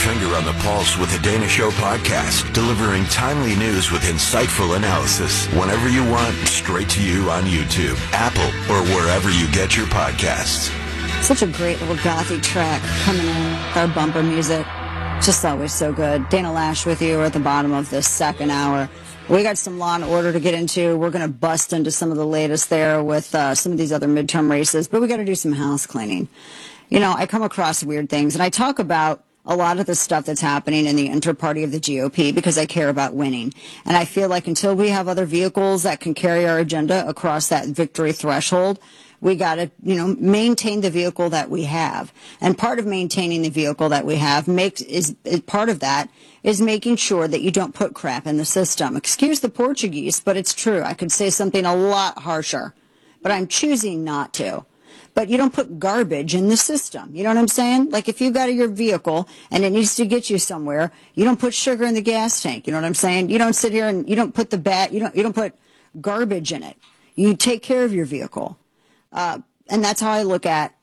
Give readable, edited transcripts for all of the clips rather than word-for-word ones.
finger on the pulse with the Dana Show podcast, delivering timely news with insightful analysis whenever you want, straight to you on YouTube, Apple, or wherever you get your podcasts. Such a great little gothy track coming in with our bumper music. Just always so good. Dana Lash with you. We're at the bottom of this second hour. We got some Law and Order to get into. We're going to bust into some of the latest there with some of these other midterm races, but we got to do some house cleaning. You know, I come across weird things, and I talk about a lot of the stuff that's happening in the interparty of the GOP because I care about winning. And I feel like until we have other vehicles that can carry our agenda across that victory threshold, we got to, maintain the vehicle that we have. And part of maintaining the vehicle that we have part of that is making sure that you don't put crap in the system. Excuse the Portuguese, but it's true. I could say something a lot harsher, but I'm choosing not to. But you don't put garbage in the system. You know what I'm saying? Like if you got your vehicle and it needs to get you somewhere, you don't put sugar in the gas tank. You know what I'm saying? You don't sit here and you don't put you don't put garbage in it. You take care of your vehicle. And that's how I look at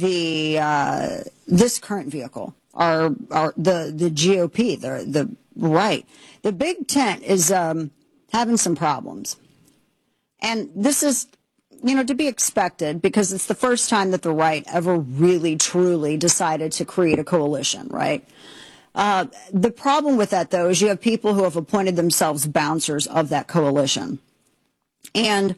this current vehicle, the GOP, the right. The big tent is having some problems, and this is to be expected because it's the first time that the right ever really truly decided to create a coalition, right? The problem with that, though, is you have people who have appointed themselves bouncers of that coalition, and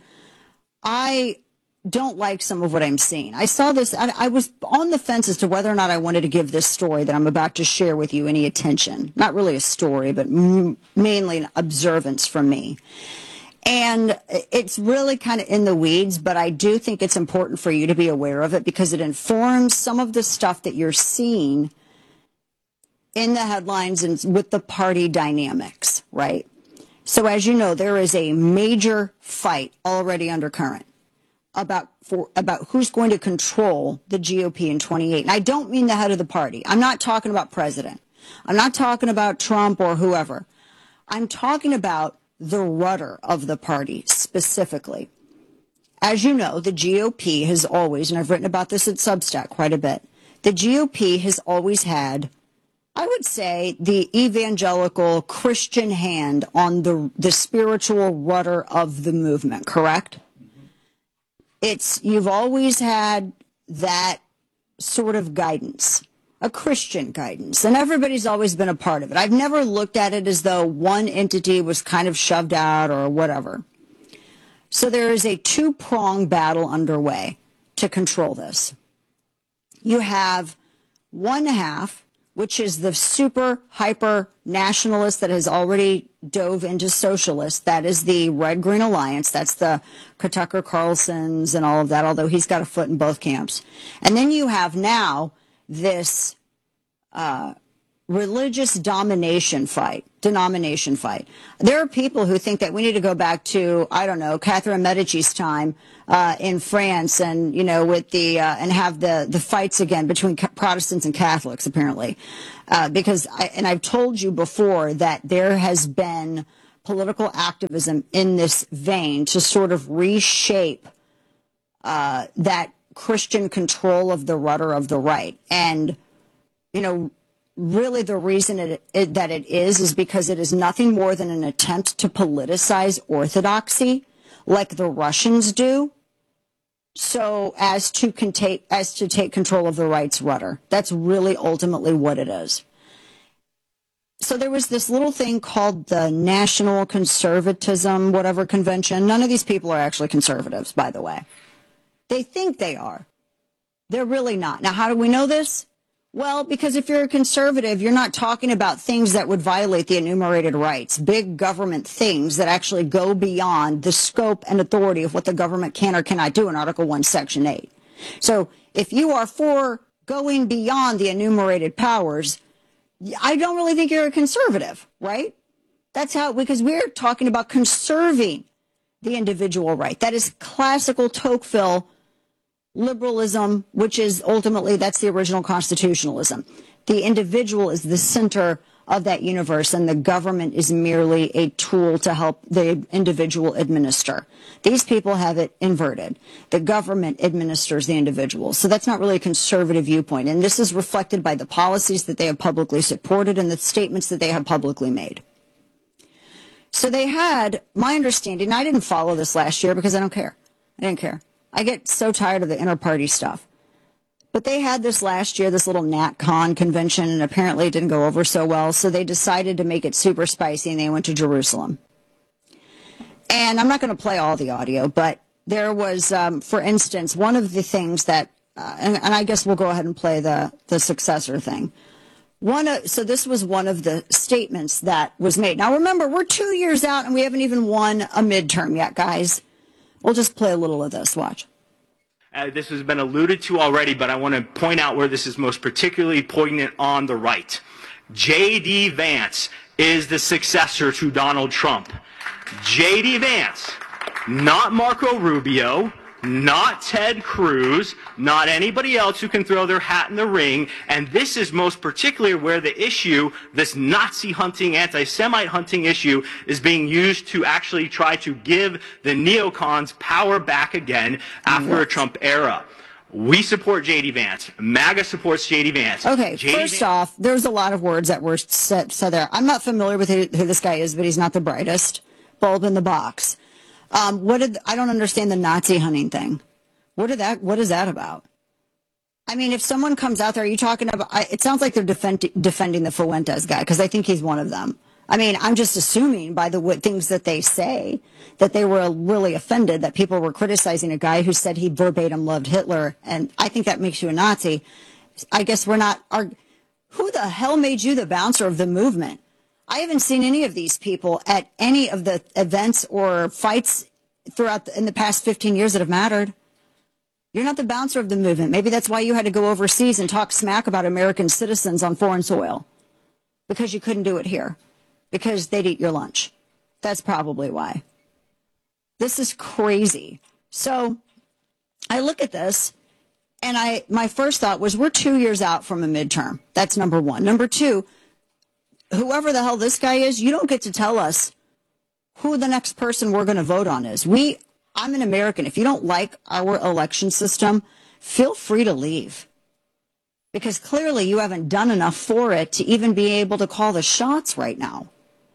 I don't like some of what I'm seeing. I saw this. I was on the fence as to whether or not I wanted to give this story that I'm about to share with you any attention. Not really a story, but mainly an observance from me. And it's really kind of in the weeds, but I do think it's important for you to be aware of it because it informs some of the stuff that you're seeing in the headlines and with the party dynamics, right? So as you know, there is a major fight already undercurrent about who's going to control the GOP in 28. And I don't mean the head of the party. I'm not talking about president. I'm not talking about Trump or whoever. I'm talking about the rudder of the party specifically. As you know, the GOP has always, and I've written about this at Substack quite a bit, the GOP has always had, I would say, the evangelical Christian hand on the spiritual rudder of the movement, correct? You've always had that sort of guidance, a Christian guidance, and everybody's always been a part of it. I've never looked at it as though one entity was kind of shoved out or whatever. So there is a two-pronged battle underway to control this. You have one half, which is the super hyper nationalist that has already dove into socialist. That is the Red Green Alliance. That's the Tucker Carlsons and all of that, although he's got a foot in both camps. And then you have now this religious denomination fight. There are people who think that we need to go back to, I don't know, Catherine Medici's time in France and, with and have the fights again between Protestants and Catholics, apparently. Because I've told you before that there has been political activism in this vein to sort of reshape that Christian control of the rudder of the right. And, really the reason that it is because it is nothing more than an attempt to politicize orthodoxy like the Russians do, so as to take control of the right's rudder. That's really ultimately what it is. So there was this little thing called the National Conservatism, whatever convention. None of these people are actually conservatives, by the way. They think they are. They're really not. Now, how do we know this? Well, because if you're a conservative, you're not talking about things that would violate the enumerated rights, big government things that actually go beyond the scope and authority of what the government can or cannot do in Article 1, Section 8. So if you are for going beyond the enumerated powers, I don't really think you're a conservative, right? That's because we're talking about conserving the individual right. That is classical Tocqueville liberalism, which is ultimately, that's the original constitutionalism. The individual is the center of that universe, and the government is merely a tool to help the individual administer. These people have it inverted. The government administers the individual. So that's not really a conservative viewpoint. And this is reflected by the policies that they have publicly supported and the statements that they have publicly made. So they had, my understanding, I didn't follow this last year because I don't care. I didn't care. I get so tired of the inter-party stuff. But they had this last year, this little NatCon convention, and apparently it didn't go over so well. So they decided to make it super spicy, and they went to Jerusalem. And I'm not going to play all the audio, but there was, for instance, one of the things that, and I guess we'll go ahead and play the successor thing. So this was one of the statements that was made. Now remember, we're 2 years out, and we haven't even won a midterm yet, guys. We'll just play a little of this. Watch. This has been alluded to already, but I want to point out where this is most particularly poignant on the right. J.D. Vance is the successor to Donald Trump. J.D. Vance, not Marco Rubio, not Ted Cruz, not anybody else who can throw their hat in the ring. And this is most particularly where the issue, this Nazi hunting, anti-Semite hunting issue, is being used to actually try to give the neocons power back again after a Trump era. We support J.D. Vance. MAGA supports J.D. Vance. Okay, first off, there's a lot of words that were said there. I'm not familiar with who this guy is, but he's not the brightest bulb in the box. I don't understand the Nazi hunting thing. What is that about? I mean, if someone comes out there, are you talking about, it sounds like they're defending the Fuentes guy, because I think he's one of them. I mean, I'm just assuming by the things that they say that they were really offended that people were criticizing a guy who said he verbatim loved Hitler. And I think that makes you a Nazi. I guess who the hell made you the bouncer of the movement? I haven't seen any of these people at any of the events or fights in the past 15 years that have mattered. You're not the bouncer of the movement. Maybe that's why you had to go overseas and talk smack about American citizens on foreign soil, because you couldn't do it here, because they'd eat your lunch. That's probably why. This is crazy. So I look at this, and my first thought was, we're 2 years out from a midterm. That's number one. Number two, whoever the hell this guy is, you don't get to tell us who the next person we're going to vote on is. I'm an American. If you don't like our election system, feel free to leave. Because clearly you haven't done enough for it to even be able to call the shots right now.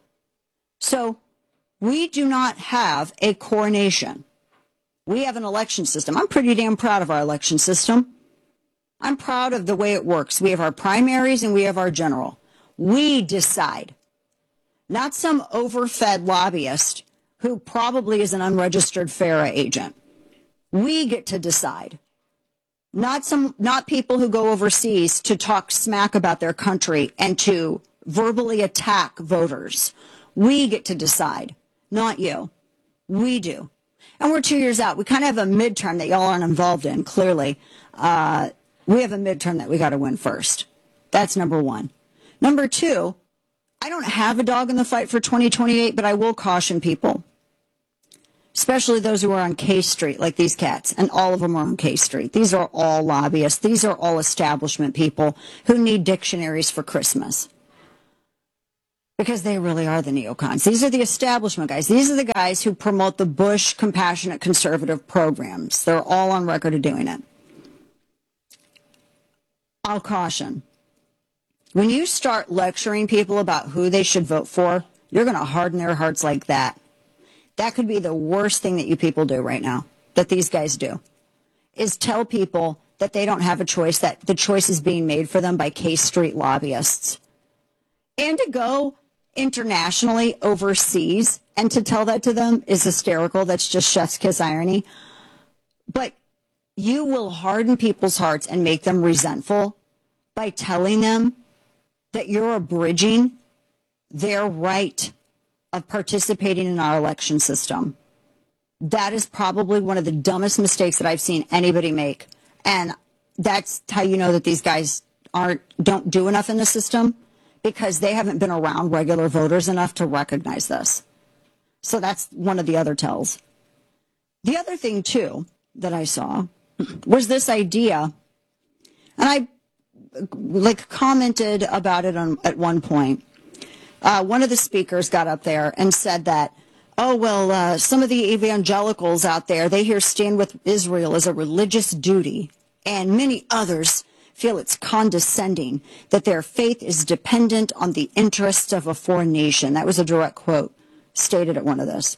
So we do not have a coronation. We have an election system. I'm pretty damn proud of our election system. I'm proud of the way it works. We have our primaries and we have our general. We decide, not some overfed lobbyist who probably is an unregistered FARA agent. We get to decide, not people who go overseas to talk smack about their country and to verbally attack voters. We get to decide, not you. We do. And we're 2 years out. We kind of have a midterm that y'all aren't involved in, clearly. We have a midterm that we got to win first. That's number one. Number two, I don't have a dog in the fight for 2028, but I will caution people, especially those who are on K Street, like these cats, and all of them are on K Street. These are all lobbyists. These are all establishment people who need dictionaries for Christmas, because they really are the neocons. These are the establishment guys. These are the guys who promote the Bush compassionate conservative programs. They're all on record of doing it. I'll caution. When you start lecturing people about who they should vote for, you're going to harden their hearts like that. That could be the worst thing that you people do right now, that these guys do, is tell people that they don't have a choice, that the choice is being made for them by K Street lobbyists. And to go internationally overseas and to tell that to them is hysterical. That's just chef's kiss irony. But you will harden people's hearts and make them resentful by telling them that you're abridging their right of participating in our election system. That is probably one of the dumbest mistakes that I've seen anybody make. And that's how you know that these guys don't do enough in the system, because they haven't been around regular voters enough to recognize this. So that's one of the other tells. The other thing, too, that I saw was this idea, and I commented about it at one point. one of the speakers got up there and said that, oh, well, some of the evangelicals out there, they hear stand with Israel as a religious duty, and many others feel it's condescending that their faith is dependent on the interests of a foreign nation. That was a direct quote stated at one of those.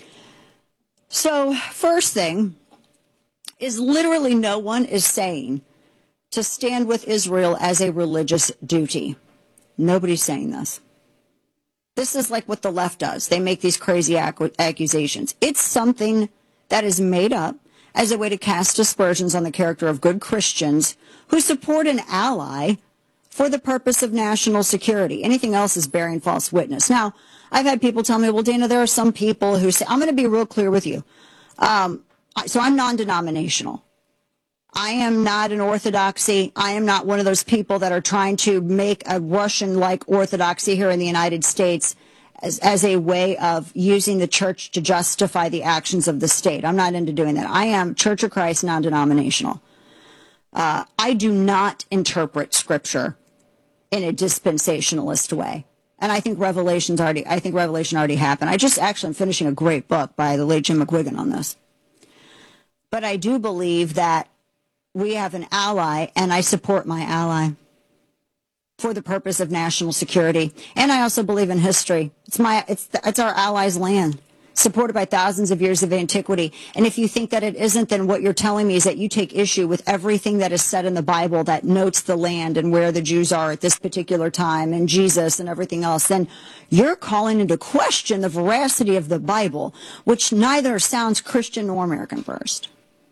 So first thing is literally no one is saying to stand with Israel as a religious duty. Nobody's saying this. This is like what the left does. They make these crazy accusations. It's something that is made up as a way to cast aspersions on the character of good Christians who support an ally for the purpose of national security. Anything else is bearing false witness. Now, I've had people tell me, well, Dana, there are some people who say, I'm going to be real clear with you. So I'm non-denominational. I am not an orthodoxy. I am not one of those people that are trying to make a Russian-like orthodoxy here in the United States as a way of using the church to justify the actions of the state. I'm not into doing that. I am Church of Christ, non-denominational. I do not interpret Scripture in a dispensationalist way. And I think Revelation already happened. I just actually am finishing a great book by the late Jim McGuigan on this. But I do believe that we have an ally, and I support my ally for the purpose of national security. And I also believe in history. It's our allies' land, supported by thousands of years of antiquity. And if you think that it isn't, then what you're telling me is that you take issue with everything that is said in the Bible that notes the land and where the Jews are at this particular time and Jesus and everything else. Then you're calling into question the veracity of the Bible, which neither sounds Christian nor American first.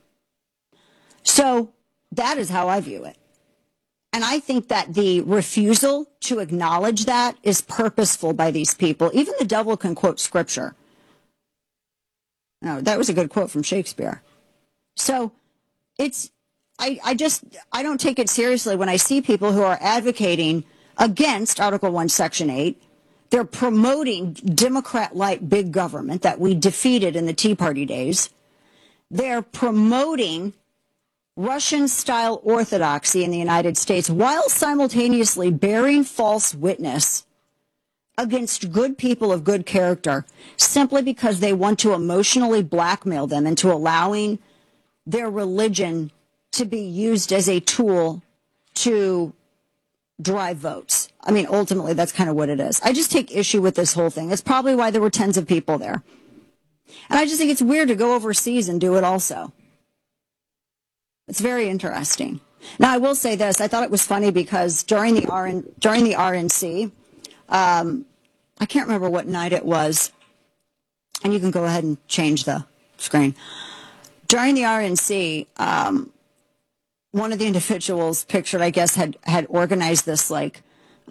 So that is how I view it. And I think that the refusal to acknowledge that is purposeful by these people. Even the devil can quote Scripture. No, that was a good quote from Shakespeare. So I don't take it seriously when I see people who are advocating against Article 1, Section 8. They're promoting Democrat-like big government that we defeated in the Tea Party days. They're promoting Russian-style orthodoxy in the United States while simultaneously bearing false witness against good people of good character simply because they want to emotionally blackmail them into allowing their religion to be used as a tool to drive votes. I mean, ultimately, that's kind of what it is. I just take issue with this whole thing. It's probably why there were tens of people there. And I just think it's weird to go overseas and do it also. It's very interesting. Now, I will say this. I thought it was funny because during the RNC, I can't remember what night it was, and you can go ahead and change the screen. During the RNC, one of the individuals pictured, I guess, had organized this like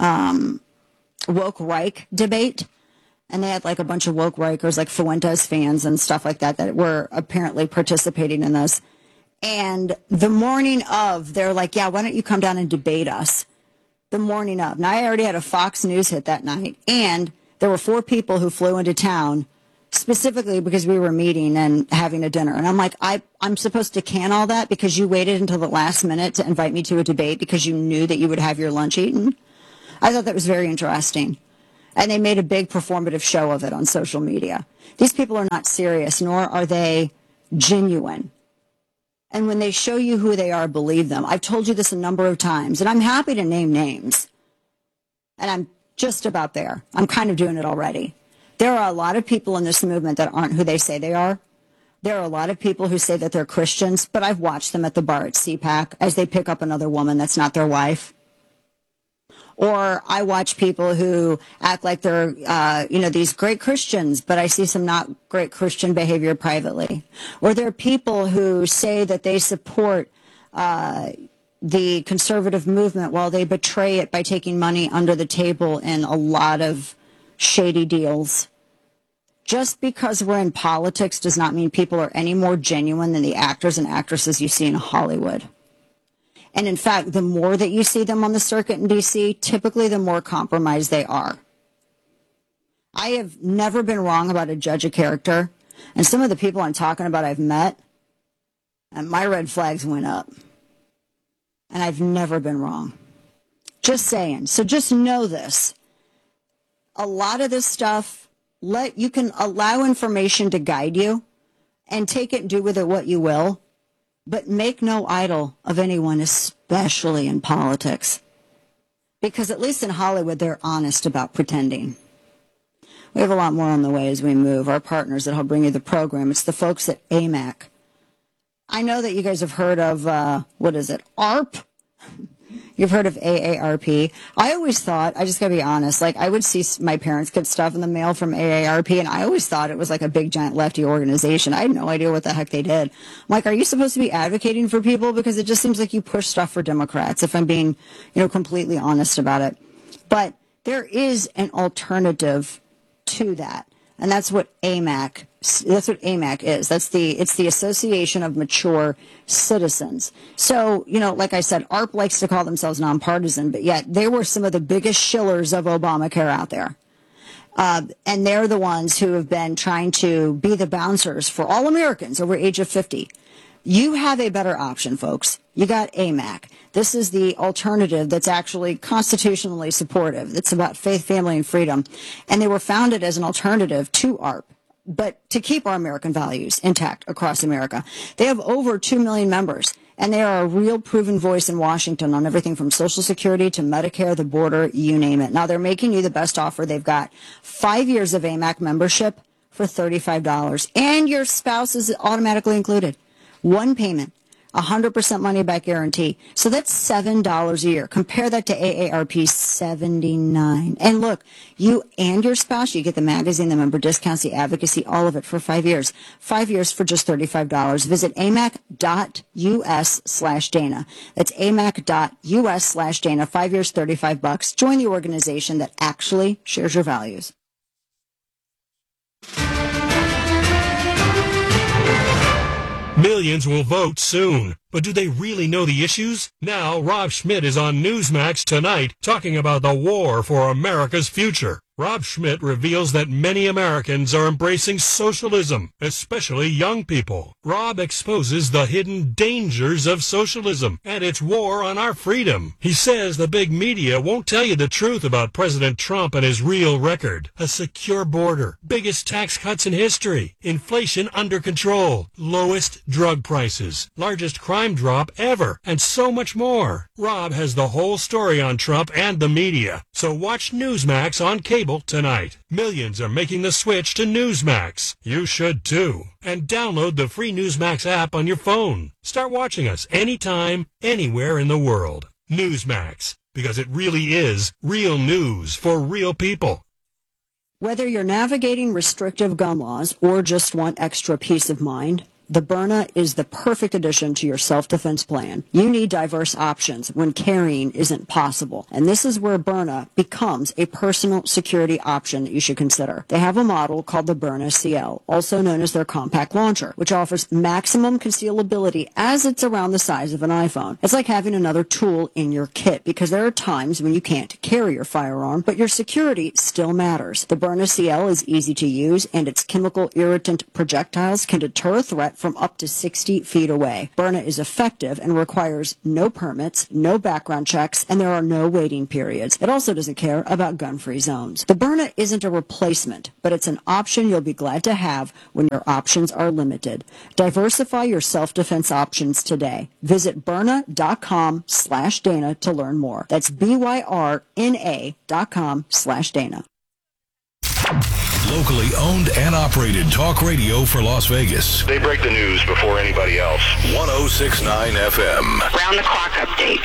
woke Reich debate, and they had like a bunch of woke Reichers, like Fuentes fans and stuff like that were apparently participating in this. And the morning of, they're like, yeah, why don't you come down and debate us? The morning of. Now, I already had a Fox News hit that night, and there were 4 people who flew into town specifically because we were meeting and having a dinner. And I'm like, I'm supposed to can all that because you waited until the last minute to invite me to a debate because you knew that you would have your lunch eaten? I thought that was very interesting. And they made a big performative show of it on social media. These people are not serious, nor are they genuine. And when they show you who they are, believe them. I've told you this a number of times, and I'm happy to name names. And I'm just about there. I'm kind of doing it already. There are a lot of people in this movement that aren't who they say they are. There are a lot of people who say that they're Christians, but I've watched them at the bar at CPAC as they pick up another woman that's not their wife. Or I watch people who act like they're, these great Christians, but I see some not great Christian behavior privately. Or there are people who say that they support the conservative movement while they betray it by taking money under the table in a lot of shady deals. Just because we're in politics does not mean people are any more genuine than the actors and actresses you see in Hollywood. And in fact, the more that you see them on the circuit in D.C., typically the more compromised they are. I have never been wrong about a judge of character. And some of the people I'm talking about I've met, and my red flags went up. And I've never been wrong. Just saying. So just know this. a lot of this stuff, you can allow information to guide you and take it and do with it what you will, but make no idol of anyone, especially in politics. Because at least in Hollywood, they're honest about pretending. We have a lot more on the way as we move. Our partners that help bring you the program, it's the folks at AMAC. I know that you guys have heard of, ARP? You've heard of AARP. I always thought, I just got to be honest, like I would see my parents get stuff in the mail from AARP, and I always thought it was like a big, giant lefty organization. I had no idea what the heck they did. I'm like, are you supposed to be advocating for people? Because it just seems like you push stuff for Democrats, if I'm being, completely honest about it. But there is an alternative to that. And that's what AMAC is. It's the Association of Mature Citizens. So, like I said, ARP likes to call themselves nonpartisan, but yet they were some of the biggest shillers of Obamacare out there. And they're the ones who have been trying to be the bouncers for all Americans over age of 50. You have a better option, folks. You got AMAC. This is the alternative that's actually constitutionally supportive. It's about faith, family, and freedom. And they were founded as an alternative to ARP, but to keep our American values intact across America. They have over 2 million members, and they are a real proven voice in Washington on everything from Social Security to Medicare, the border, you name it. Now, they're making you the best offer. They've got 5 years of AMAC membership for $35, and your spouse is automatically included. One payment, 100% money back guarantee. So that's $7 a year. Compare that to AARP's $79. And look, you and your spouse, you get the magazine, the member discounts, the advocacy, all of it for 5 years. 5 years for just $35. Visit amac.us/Dana. That's amac.us/Dana. 5 years, $35. Join the organization that actually shares your values. Millions will vote soon, but do they really know the issues? Now, Rob Schmidt is on Newsmax tonight talking about the war for America's future. Rob Schmidt reveals that many Americans are embracing socialism, especially young people. Rob exposes the hidden dangers of socialism and its war on our freedom. He says the big media won't tell you the truth about President Trump and his real record. A secure border, biggest tax cuts in history, inflation under control, lowest drug prices, largest crime drop ever, and so much more. Rob has the whole story on Trump and the media, so watch Newsmax on cable tonight. Millions are making the switch to Newsmax. You should too. And download the free Newsmax app on your phone. Start watching us anytime, anywhere in the world. Newsmax, because it really is real news for real people. Whether you're navigating restrictive gun laws or just want extra peace of mind, the Byrna is the perfect addition to your self-defense plan. You need diverse options when carrying isn't possible. And this is where Byrna becomes a personal security option that you should consider. They have a model called the Byrna CL, also known as their compact launcher, which offers maximum concealability as it's around the size of an iPhone. It's like having another tool in your kit because there are times when you can't carry your firearm, but your security still matters. The Byrna CL is easy to use, and its chemical irritant projectiles can deter a threat from up to 60 feet away. Byrna is effective and requires no permits, no background checks, and there are no waiting periods. It also doesn't care about gun-free zones. The Byrna isn't a replacement, but it's an option you'll be glad to have when your options are limited. Diversify your self-defense options today. Visit Byrna.com/Dana to learn more. That's BYRNA.com/Dana. Locally owned and operated talk radio for Las Vegas. They break the news before anybody else. 106.9 FM. Round-the-clock updates.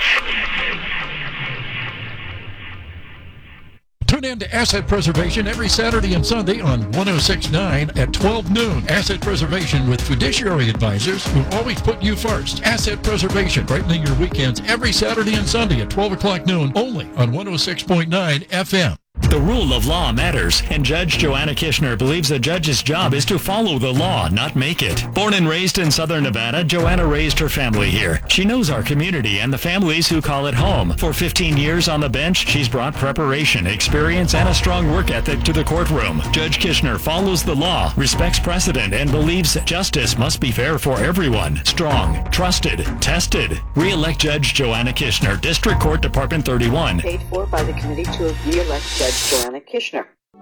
Tune in to Asset Preservation every Saturday and Sunday on 106.9 at 12 noon. Asset Preservation with fiduciary advisors who always put you first. Asset Preservation, brightening your weekends every Saturday and Sunday at 12 o'clock noon, only on 106.9 FM. The rule of law matters, and Judge Joanna Kishner believes a judge's job is to follow the law, not make it. Born and raised in Southern Nevada, Joanna raised her family here. She knows our community and the families who call it home. For 15 years on the bench, she's brought preparation, experience, and a strong work ethic to the courtroom. Judge Kishner follows the law, respects precedent, and believes justice must be fair for everyone. Strong, trusted, tested. Re-elect Judge Joanna Kishner, District Court, Department 31. Paid for by the committee to re-elect Judge Joanna Kishner.